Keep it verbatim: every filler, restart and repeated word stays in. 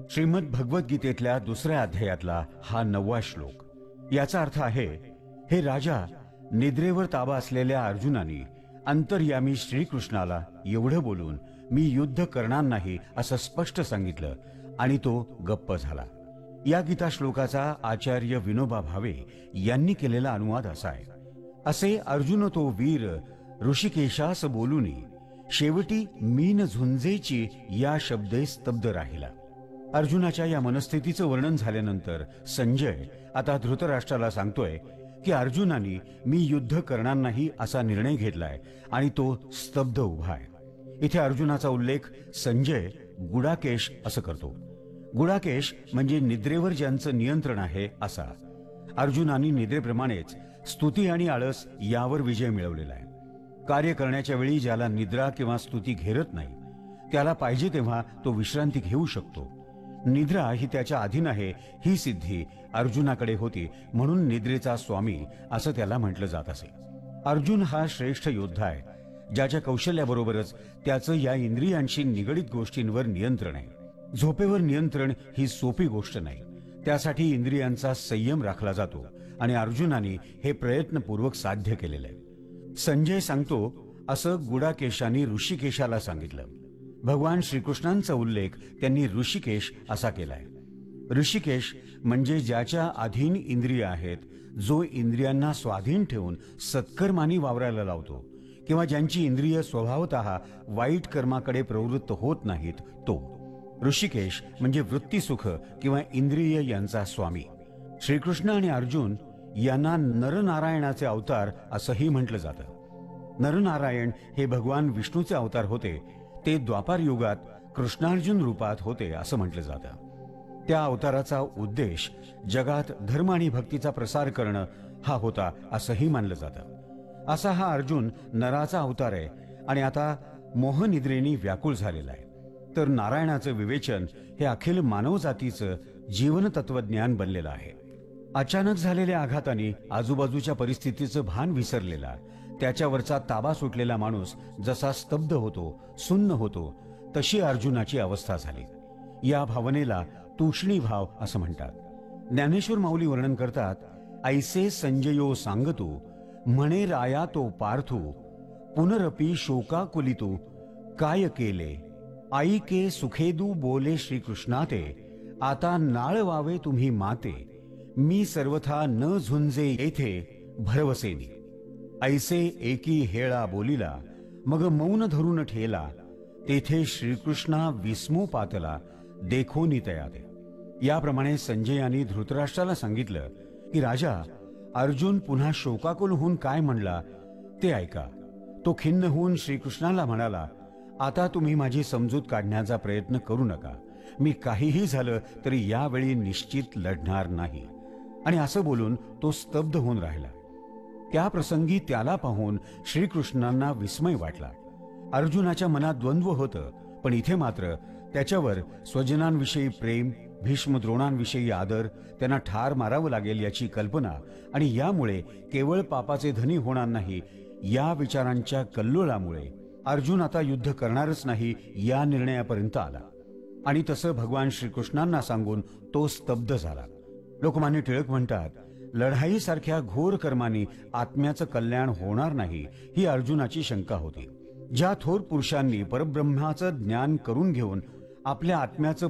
श्रीमद भगवद्गीतेतल्या दुसऱ्या अध्यायातला हा नववा श्लोक. याचा अर्थ आहे, हे राजा, निद्रेवर ताबा असलेल्या अर्जुनाने अंतर्यामी श्रीकृष्णाला एवढं बोलून मी युद्ध करणार नाही असं स्पष्ट सांगितलं आणि तो गप्प झाला. या गीता श्लोकाचा आचार्य विनोबा भावे यांनी केलेला अनुवाद असा आहे, असे अर्जुन तो वीर ऋषिकेशास बोलूनी शेवटी मीन झुंजेची या शब्दे स्तब्ध राहिला. अर्जुनाच्या या मनस्थितीचं वर्णन झाल्यानंतर संजय आता धृतराष्ट्राला सांगतोय की अर्जुनाने मी युद्ध करणार नाही असा निर्णय घेतलाय आणि तो स्तब्ध उभा आहे. इथे अर्जुनाचा उल्लेख संजय गुडाकेश असं करतो. गुडाकेश म्हणजे निद्रेवर ज्यांचं नियंत्रण आहे असा. अर्जुनाने निद्रेप्रमाणेच स्तुती आणि आळस यावर विजय मिळवलेला आहे. कार्य करण्याच्या वेळी ज्याला निद्रा किंवा स्तुती घेरत नाही त्याला पाहिजे तेव्हा तो विश्रांती घेऊ शकतो. निद्रा ही त्याच्या अधीन आहे ही सिद्धी अर्जुनाकडे होती, म्हणून निद्रेचा स्वामी असं त्याला म्हटलं जात असे. अर्जुन हा श्रेष्ठ योद्धा आहे, ज्याच्या कौशल्याबरोबरच त्याचं या इंद्रियांशी निगडित गोष्टींवर नियंत्रण आहे. झोपेवर नियंत्रण ही सोपी गोष्ट नाही, त्यासाठी इंद्रियांचा संयम राखला जातो आणि अर्जुनाने हे प्रयत्नपूर्वक साध्य केलेलं आहे. संजय सांगतो, असं गुडाकेशाने ऋषिकेशाला सांगितलं. भगवान श्रीकृष्णांचा उल्लेख त्यांनी ऋषिकेश असा केलाय. ऋषिकेश म्हणजे ज्याच्या अधीन इंद्रिय आहेत, जो इंद्रियांना स्वाधीन ठेवून सत्कर्मानी वावरायला लावतो किंवा ज्यांची इंद्रिय स्वभावतः वाईट कर्माकडे प्रवृत्त होत नाहीत, तो ऋषिकेश म्हणजे वृत्तीसुख किंवा इंद्रिय यांचा स्वामी. श्रीकृष्ण आणि अर्जुन यांना नरनारायणाचे अवतार असंही म्हटलं जातं. नरनारायण हे भगवान विष्णूचे अवतार होते. ते द्वापार युगात कृष्णार्जुन रूपात होते असं म्हटलं जातं. त्या अवताराचा उद्देश जगात धर्म आणि भक्तीचा प्रसार करणं हा होता असंही मानलं जातं. असा हा अर्जुन नराचा अवतार आहे आणि आता मोहनिद्रेनी व्याकुळ झालेला आहे. तर नारायणाचं विवेचन हे अखिल मानवजातीचं जीवन तत्वज्ञान बनलेलं आहे. अचानक झालेल्या आघाताने आजूबाजूच्या परिस्थितीचं भान विसरलेला, त्याच्यावरचा ताबा सुटलेला माणूस जसा स्तब्ध होतो, सुन्न होतो, तशी अर्जुनाची अवस्था झाली. या भावनेला तूष्णी भाव असं म्हणतात. ज्ञानेश्वर माऊली वर्णन करतात, ऐसे संजयो सांगतो म्हणे राया तो पार्थू पुनरपी शोकाकुलितू काय केले आई के सुखेदू बोले श्रीकृष्णाते आता नाळ वावे तुम्ही माते मी सर्वथा न झुंजे येथे भरवसेनी. ऐसे एकी हेळा बोलिला मग मौन धरून ठेला तेथे श्रीकृष्णा विस्मो पातला देखोनी तयादे. याप्रमाणे संजयाने धृतराष्ट्राला सांगितलं की राजा, अर्जुन पुन्हा शोकाकुल होऊन काय म्हणला ते ऐका. तो खिन्न होऊन श्रीकृष्णाला म्हणाला, आता तुम्ही माझी समजूत काढण्याचा प्रयत्न करू नका. मी काहीही झालं तरी यावेळी निश्चित लढणार नाही. आणि असं बोलून तो स्तब्ध होऊन राहिला. त्या प्रसंगी त्याला पाहून श्रीकृष्णांना विस्मय वाटला. अर्जुनाच्या मनात द्वंद्व होतं, पण इथे मात्र त्याच्यावर स्वजनांविषयी प्रेम, भीष्म द्रोणांविषयी आदर, त्यांना ठार मारावं लागेल याची कल्पना आणि यामुळे केवळ पापाचे धनी होणार नाही या विचारांच्या कल्लोळामुळे अर्जुन आता युद्ध करणारच नाही या निर्णयापर्यंत आला. आणि तसं भगवान श्रीकृष्णांना सांगून तो स्तब्ध झाला. लोकमान्य टिळक म्हणतात, लढाईसारख्या घोर कर्माने आत्म्याचं कल्याण होणार नाही ही अर्जुनाची शंका होती. ज्या थोर पुरुषांनी परब्रह्माचं ज्ञान करून घेऊन आपल्या आत्म्याचं